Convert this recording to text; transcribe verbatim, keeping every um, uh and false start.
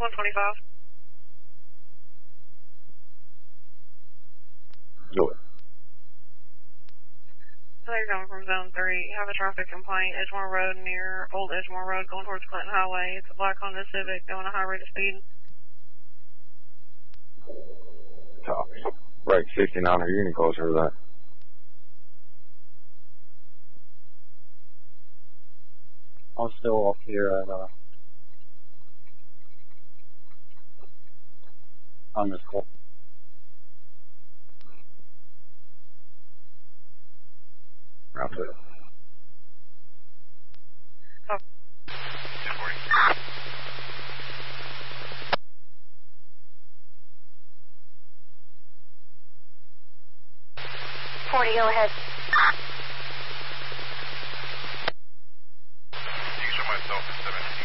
one twenty-five. Go ahead. So you're coming from zone three. You have a traffic complaint, Edgemore Road near Old Edgemore Road going towards Clinton Highway. It's a black Honda Civic going a high rate of speed. Copy. Break sixty-nine, are you any closer to that? I'm still off here at, uh, on this call. Route two. Oh. forty, go ahead. You can show myself at seventeen.